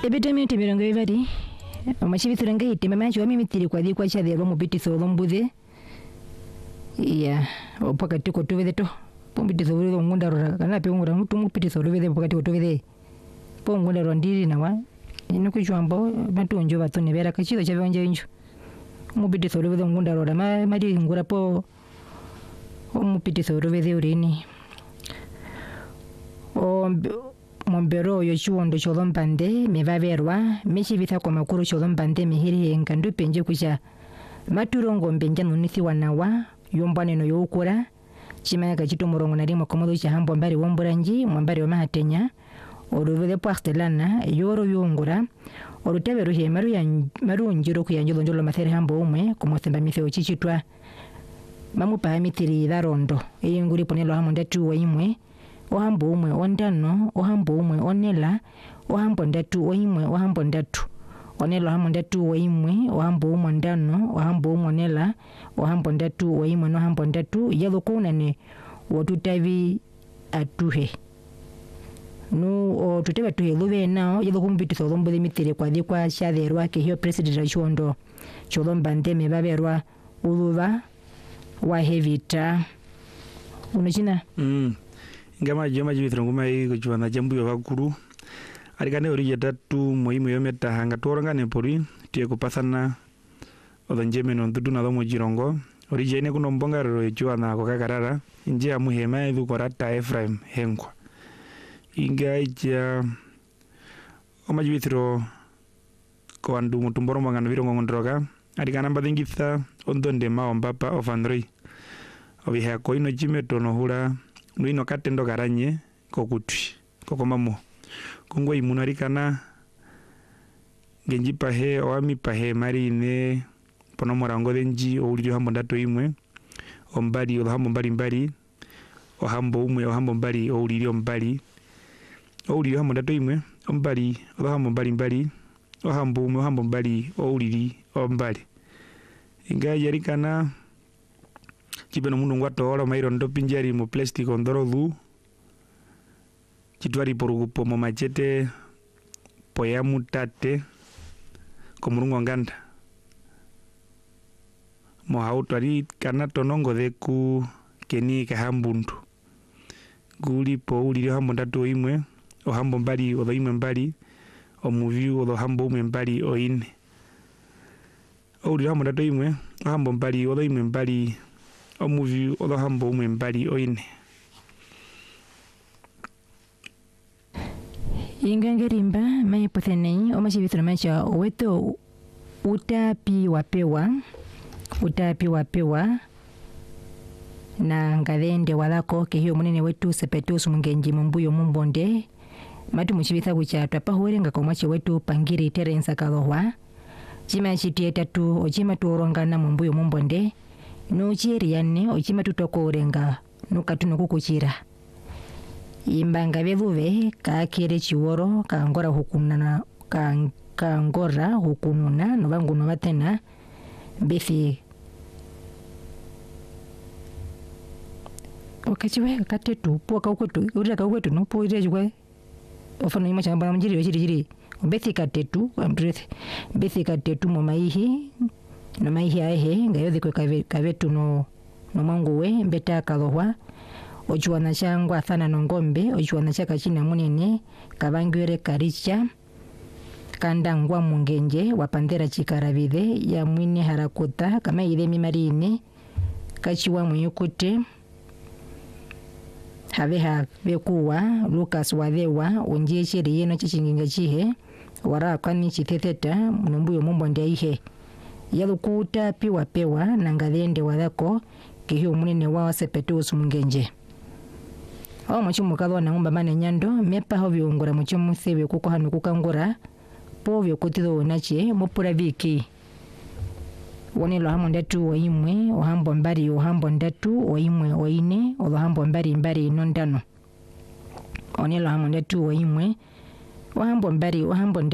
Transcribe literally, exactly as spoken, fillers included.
Ebetemi timirongo ibari. Omachibithuranga iteme macho amimitiri kwa dikwa cha dhero mubitiso lombuze. Ya, opakati ko tuvedeto. Pombitiso lo ngunda rora kana pe ngunda mutu mupitiso luvede pokati ko tuvede. Po ngunda rondiri nawa. Ino kuchwambo matunjo batone bera kachido cha banje injo. Mubitiso luvede ngunda rora ma mari ngura po omupitiso luvede urini. O Mombero yo chiwondo cholompande mevaverwa mechivitha kwa makuru cholompande mihiri enkandu penje kusha maturongo mbenja nunithiwa nawa yombwaneno youkura chimaya kachito murongo na rimwe komodo cha hambo mbari womburanji mwambari wa mahatenya oruvele pastelana yoro yongura orutebe ruhe maru ya maru njiro kuyanjolo njolo mathere hambo umwe kumothemba mitheo chichitwa mamupa mithiri darondo eyinguri ponelo hamo ndatu wa imwe ohambo umwe ondano ohambo umwe onela ohambo ndatu oimwe ohambo ndatu onelo hamo ndatu oimwe ohambo umwe ndano ohambo umwe onela ohambo ndatu oimwe no hambo ndatu yelo kunane wotutavi atuhe no o tuteba tuhe lube nao yelo kumbiti solombo de mitere kwa dikwa shaderwa ke hiyo president chondo cholomba ndeme baberwa uluva wa hevita unachina mm ngama jema jibithira nguma yi kuchwana jambu yo bakuru arikane ori yatatu moimo yo meta hanga toranga ne pori tie kupasana odonjeme no ndudu na domo jirongo ori jene kuno mbonga ro chwana ko kakarara inje amuhema edu korata Ephraim henkwa inga ija omajibithiro ko andu mutumboro mangano virongo ngondroga arikana mbadingitha ondonde maombapa of Andrei obiha ko ino jimeto no hura Nuino katendo garanye kokutwi kokomamo kongwa imunarikana genji pahe oami pahe marine pono morango denji oulio hambo ndato imwe ombali o hambo mbali mbali o hambo umwe o hambo mbali oulio mbali oulio hambo ndato imwe ombali o hambo mbali mbali o hambo umwe o hambo mbali oulili ombali inga yarikana Chipeno mundu ngwato ora mairo ndo pinjari mu plastic ondoro du chitwari porugupo mo machete poya mutate komurungo nganda mo hautari kana tonongo deku keni ka hambundu guli po uli hambo ndatu imwe o hambo mbali o imwe mbali o muviu o hambo umwe mbali o ine o uli hambo ndatu imwe o hambo mbali o imwe mbali omuvi odo hambo umwe mbali oine ingangerimba mai pothenei omachibithira macha weto utapi wapewa utapi wapewa na ngadende walako ke hiyo munene wetu sepetus mungenji mumbuyo mumbonde matu muchibitha kucha twapahurenga komwache wetu pangiri terensa kalohwa chima chitie tatu ochima tuorongana mumbuyo mumbonde no chiri yanne ochima tutoko urenga nukatuno kukuchira imbanga bevuve ka kere chiworo ka ngora hukunana ka ka ngora hukununa no bangu no batena befi okachiwe katetu po ka ukwetu uri ka ukwetu no po ire jwe ofano yima chamba mjiri chiri chiri befi katetu amdreth befi katetu mo maihi no maihi ahe ngayo dikwe kavetu no no manguwe mbeta kalohwa ochuana changwa thana no ngombe ochuana chaka china munene kabangwere karicha kandangwa mungenje wapandera chikaravide ya mwine harakuta kama ile mimarine kachiwa muyukute haveha bekuwa Lucas wadewa onje chiri yeno chichinginga chihe wara kwani chithetheta mumbuyo mumbonde ihe yalukuta piwa pewa na ngadende wadako kihiyo munene wa sepetus mungenje awo mwachimu kadwa na ngumba mane nyando mepa ho byongora muchimu sebe kuko hano kukangura po byo kutido nache mupura viki wonelo hamo ndatu oimwe ohambo mbari ohambo ndatu oimwe oine ohambo mbari mbari nondano onelo hamo ndatu oimwe ohambo mbari ohambo